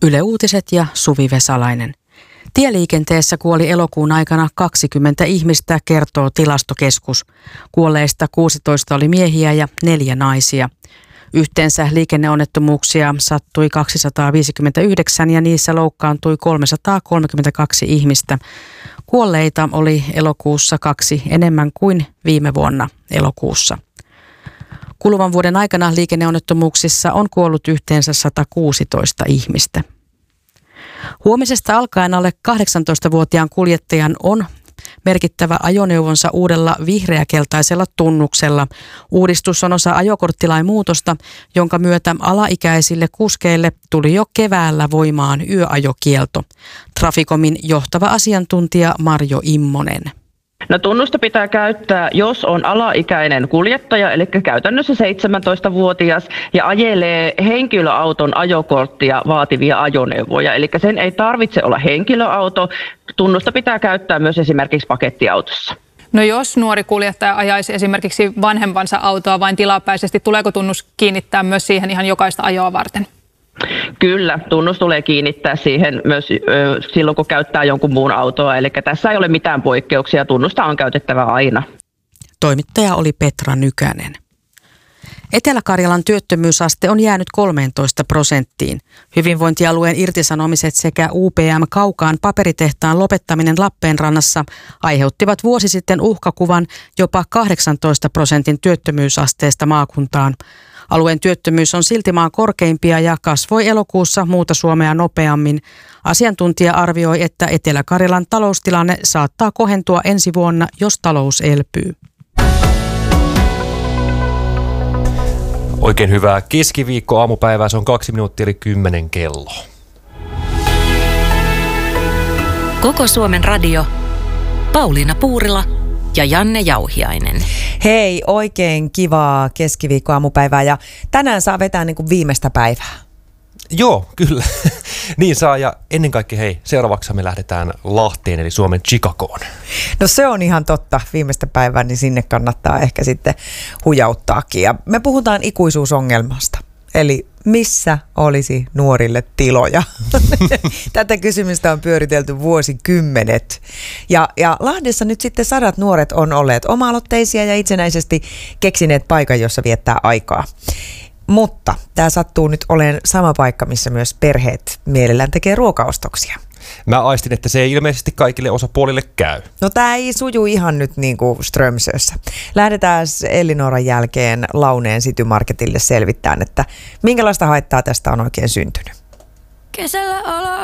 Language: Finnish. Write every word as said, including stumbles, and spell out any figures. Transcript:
Yle Uutiset ja Suvi Vesalainen. Tieliikenteessä kuoli elokuun aikana kaksikymmentä ihmistä, kertoo Tilastokeskus. Kuolleista kuusitoista oli miehiä ja neljä naisia. Yhteensä liikenneonnettomuuksia sattui kaksisataaviisikymmentäyhdeksän ja niissä loukkaantui kolmesataakolmekymmentäkaksi ihmistä. Kuolleita oli elokuussa kaksi enemmän kuin viime vuonna elokuussa. Kuluvan vuoden aikana liikenneonnettomuuksissa on kuollut yhteensä sata kuusitoista ihmistä. Huomisesta alkaen alle kahdeksantoistavuotiaan kuljettajan on merkittävä ajoneuvonsa uudella vihreäkeltaisella tunnuksella. Uudistus on osa ajokorttilain muutosta, jonka myötä alaikäisille kuskeille tuli jo keväällä voimaan yöajokielto. Traficomin johtava asiantuntija Marjo Immonen. No, tunnusta pitää käyttää, jos on alaikäinen kuljettaja, eli käytännössä seitsemäntoistavuotias, ja ajelee henkilöauton ajokorttia vaativia ajoneuvoja. Eli sen ei tarvitse olla henkilöauto. Tunnusta pitää käyttää myös esimerkiksi pakettiautossa. No jos nuori kuljettaja ajaisi esimerkiksi vanhempansa autoa vain tilapäisesti, tuleeko tunnus kiinnittää myös siihen ihan jokaista ajoa varten? Kyllä, tunnus tulee kiinnittää siihen myös ö, silloin, kun käyttää jonkun muun autoa. Eli tässä ei ole mitään poikkeuksia, tunnusta on käytettävä aina. Toimittaja oli Petra Nykänen. Etelä-Karjalan työttömyysaste on jäänyt kolmeentoista prosenttiin. Hyvinvointialueen irtisanomiset sekä U P M-Kaukaan paperitehtaan lopettaminen Lappeenrannassa aiheuttivat vuosi sitten uhkakuvan jopa kahdeksantoista prosentin työttömyysasteesta maakuntaan. Alueen työttömyys on silti maan korkeimpia ja kasvoi elokuussa muuta Suomea nopeammin. Asiantuntija arvioi, että Etelä-Karjalan taloustilanne saattaa kohentua ensi vuonna, jos talous elpyy. Oikein hyvää keskiviikko aamupäivää, se on kaksi minuuttia eli kymmenen kello. Koko Suomen radio, Pauliina Puurila ja Janne Jauhiainen. Hei, oikein kivaa keskiviikkoaamupäivää ja tänään saa vetää niin kuin viimeistä päivää. Joo, kyllä. Niin saa, ja ennen kaikkea hei, seuraavaksi me lähdetään Lahteen eli Suomen Chicagoon. No se on ihan totta, viimeistä päivää, niin sinne kannattaa ehkä sitten hujauttaakin. Ja me puhutaan ikuisuusongelmasta, eli missä olisi nuorille tiloja? Tätä kysymystä on pyöritelty vuosikymmenet. Ja, ja Lahdessa nyt sitten sadat nuoret on olleet oma-aloitteisia ja itsenäisesti keksineet paikan, jossa viettää aikaa. Mutta tämä sattuu nyt olemaan sama paikka, missä myös perheet mielellään tekee ruokaostoksia. Mä aistin, että se ei ilmeisesti kaikille osapuolille käy. No tämä ei suju ihan nyt niin kuin Strömsössä. Lähdetään Ellinoran jälkeen Launeen City Marketille selvittämään, että minkälaista haittaa tästä on oikein syntynyt. Kesällä olo